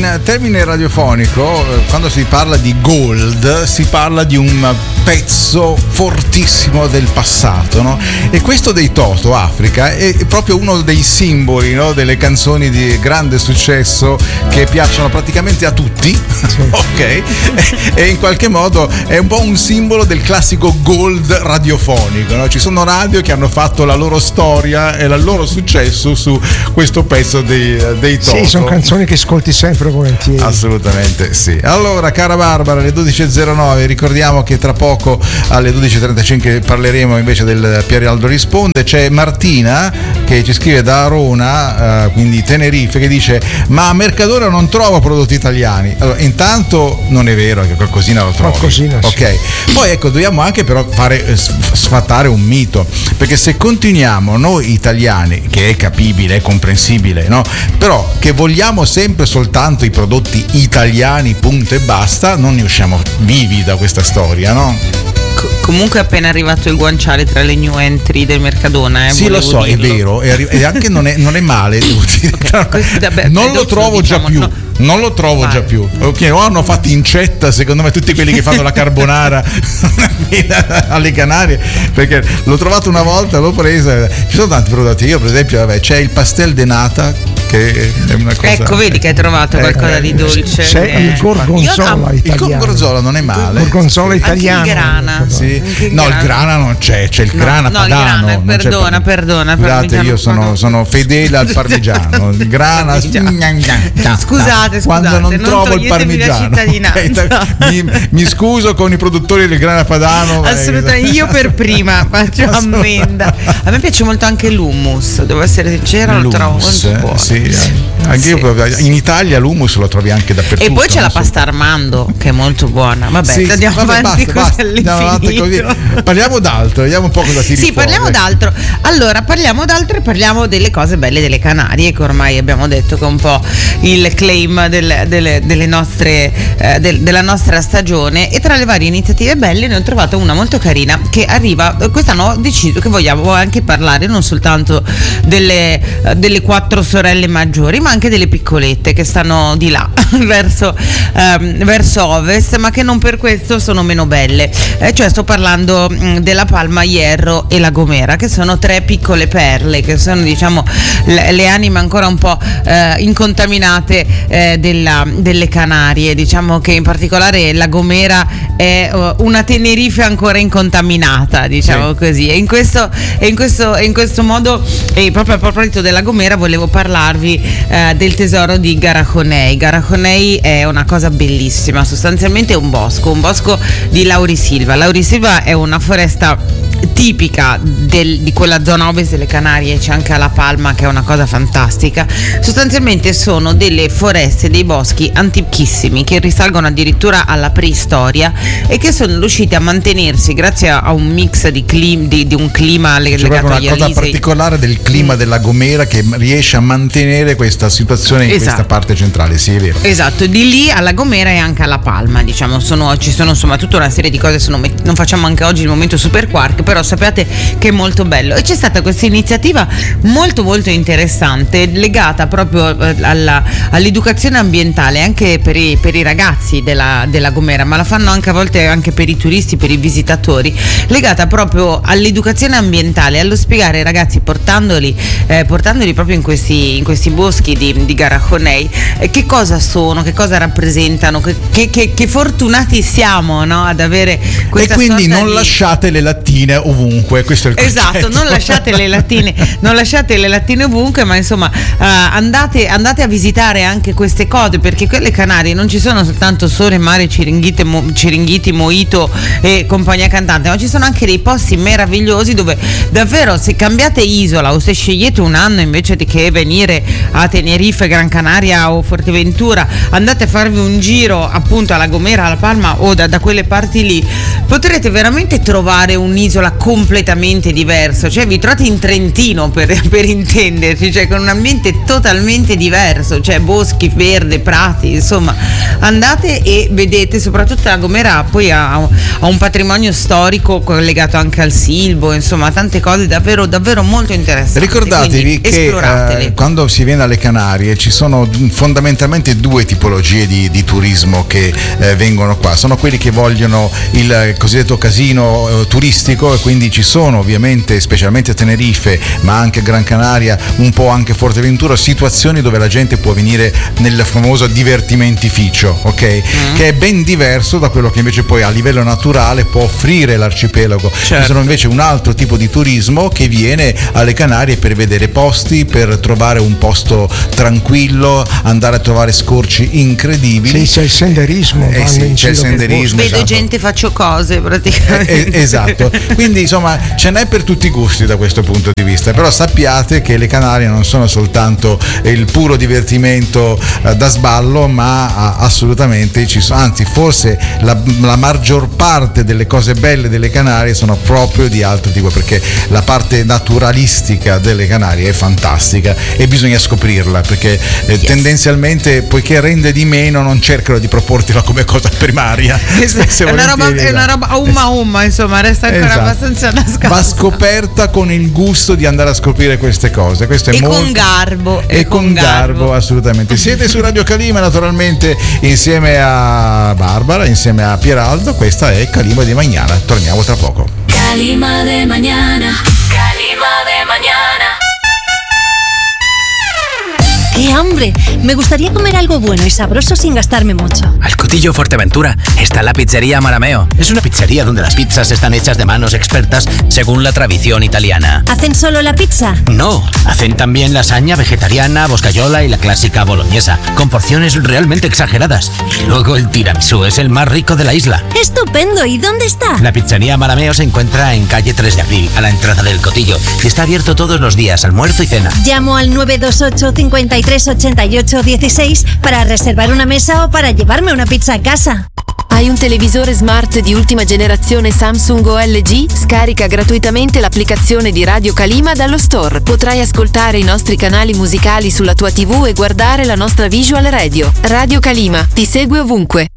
in termine radiofonico, quando si parla di gold, si parla di un pezzo fortissimo del passato, no? E questo dei Toto, Africa, è proprio uno dei simboli, no? Delle canzoni di grande successo che piacciono praticamente a tutti, sì. Ok? E in qualche modo è un po' un simbolo del classico gold radiofonico, no? Ci sono radio che hanno fatto la loro storia e il loro successo su questo pezzo dei Toto. Sì, sono canzoni che ascolti sempre volentieri. Assolutamente sì. Allora, cara Barbara, alle 12.09, ricordiamo che tra poco alle 12.35 parleremo invece del Pieraldo Risponde. C'è Martina che ci scrive da Arona, quindi Tenerife, che dice: ma a Mercadona non trovo prodotti italiani. Allora, intanto non è vero che qualcosina lo trovo. Qualcosina, ok. Sì. Poi ecco, dobbiamo anche però fare sfatare un mito, perché se continuiamo noi italiani, che è capibile, è comprensibile, no? Però che vogliamo sempre soltanto i prodotti italiani, punto e basta, non ne usciamo vivi da questa storia, no? Comunque è appena arrivato il guanciale tra le new entry del Mercadona. Sì, lo so, dirlo. È vero, e anche non è male, devo dire. Okay, non lo trovo già più. No. Non lo trovo già più. Ok, o hanno fatto incetta, secondo me, tutti quelli che fanno la carbonara alle Canarie, perché l'ho trovato una volta, l'ho presa. Ci sono tanti prodotti. Io, per esempio, c'è il pastel de nata, che è una cosa. Ecco, vedi che hai trovato qualcosa di dolce. C'è il gorgonzola italiano. Il gorgonzola non è male. Il gorgonzola italiano. Anche il grana. Sì. No, il grana non c'è il grana padano. Il grana, perdona. Scusate, io sono fedele al parmigiano. Il grana. Scusate, quando non trovo il parmigiano. Mi scuso con i produttori del grana padano. Assolutamente, io per prima faccio ammenda. A me piace molto anche l'hummus, devo essere sincera, lo trovo molto buono. Sì. Anche io in Italia l'hummus lo trovi anche dappertutto. E poi c'è la pasta Armando che è molto buona. Vabbè, andiamo avanti così. Parliamo d'altro, vediamo un po' cosa ti ricorda. Sì, parliamo d'altro. Allora, parliamo d'altro e parliamo delle cose belle delle Canarie, che ormai abbiamo detto che è un po' il claim delle nostre della nostra stagione. E tra le varie iniziative belle ne ho trovato una molto carina che arriva quest'anno. Ho deciso che vogliamo anche parlare non soltanto delle 4 sorelle maggiori, ma anche delle piccolette che stanno di là verso ovest, ma che non per questo sono meno belle. Cioè sto parlando della Palma, Hierro e la Gomera, che sono 3 piccole perle, che sono, diciamo, le anime ancora un po' incontaminate delle Canarie. Diciamo che in particolare la Gomera è una Tenerife ancora incontaminata, diciamo, sì, così. E in questo modo, e proprio a proposito della Gomera, volevo parlarvi del tesoro di Garajonei. Garajonei è una cosa bellissima, sostanzialmente è un bosco di laurisilva. Laurisilva è una foresta tipica di quella zona ovest delle Canarie. C'è anche La Palma, che è una cosa fantastica. Sostanzialmente sono delle foreste, dei boschi antichissimi che risalgono addirittura alla preistoria e che sono riusciti a mantenersi grazie a un mix di un clima legato agli una cosa particolare del clima della Gomera che riesce a mantenere questa situazione in questa parte centrale. Sì, è vero. Esatto, di lì alla Gomera e anche alla Palma, diciamo, ci sono insomma tutta una serie di cose. Non facciamo anche oggi il momento Super Quark, però sappiate che è molto bello. E c'è stata questa iniziativa molto molto interessante legata proprio all'educazione ambientale anche per i ragazzi della Gomera, ma la fanno anche a volte anche per i turisti, per i visitatori, legata proprio all'educazione ambientale, allo spiegare ai ragazzi, portandoli proprio in questi boschi di Garajonei, che cosa sono, che cosa rappresentano, che fortunati siamo, no? Ad avere questa. E quindi non lasciate le lattine ovunque, questo è il concetto. Esatto, non lasciate le lattine ovunque, ma insomma andate a visitare anche queste cose, perché quelle Canarie non ci sono soltanto sole, mare, Ciringhiti, mojito e compagnia cantante, ma ci sono anche dei posti meravigliosi dove davvero, se cambiate isola o se scegliete un anno invece di che venire a Tenerife, Gran Canaria o Forteventura, andate a farvi un giro appunto alla Gomera, alla Palma o da quelle parti lì, potrete veramente trovare un'isola completamente diverso, cioè vi trovate in Trentino per intenderci, cioè con un ambiente totalmente diverso, cioè boschi, verde, prati, insomma andate e vedete. Soprattutto la Gomera poi ha un patrimonio storico collegato anche al Silbo, insomma tante cose davvero davvero molto interessanti. Ricordatevi che quando si viene alle Canarie ci sono fondamentalmente due tipologie di turismo che vengono qua. Sono quelli che vogliono il cosiddetto casino turistico, e quindi ci sono ovviamente, specialmente a Tenerife ma anche a Gran Canaria, un po' anche Forteventura, situazioni dove la gente può venire nel famoso divertimentificio, ok? Che è ben diverso da quello che invece poi a livello naturale può offrire l'arcipelago. Ci sono invece un altro tipo di turismo che viene alle Canarie per vedere posti, per trovare un posto tranquillo, andare a trovare scorci incredibili. Sì, c'è il senderismo. Sì, c'è il senderismo. Vedo esatto. gente, faccio cose praticamente. Esatto, quindi insomma ce n'è per tutti i gusti da questo punto di vista, però sappiate che le Canarie non sono soltanto il puro divertimento da sballo, ma assolutamente anzi forse la maggior parte delle cose belle delle Canarie sono proprio di altro tipo, perché la parte naturalistica delle Canarie è fantastica e bisogna scoprirla, perché tendenzialmente, poiché rende di meno, non cercano di proportila come cosa primaria. È una roba umma, insomma, resta ancora abbastanza nascosta. Va scoperta con il gusto di andare a scoprire queste cose. Questo è e molto... con garbo. E con garbo, assolutamente. Siete su Radio Calima, naturalmente, insieme a Barbara, insieme a Pieraldo. Questa è Calima de Mañana. Torniamo tra poco. Calima de Mañana. Calima de Mañana. ¡Qué hambre! Me gustaría comer algo bueno y sabroso sin gastarme mucho. Al Cotillo Fuerteventura está la pizzería Marameo. Es una pizzería donde las pizzas están hechas de manos expertas según la tradición italiana. ¿Hacen solo la pizza? No, hacen también lasaña vegetariana, boscayola y la clásica boloñesa, con porciones realmente exageradas. Y luego el tiramisú es el más rico de la isla. ¡Estupendo! ¿Y dónde está? La pizzería Marameo se encuentra en calle 3 de Abril, a la entrada del Cotillo, y está abierto todos los días, almuerzo y cena. Llamo al 928 53 88 16 para reservar una mesa o para llevarme una pizza a casa. Hai un televisore smart di ultima generazione Samsung o LG? Scarica gratuitamente l'applicazione di Radio Calima dallo store. Potrai ascoltare i nostri canali musicali sulla tua TV e guardare la nostra visual radio. Radio Calima ti segue ovunque.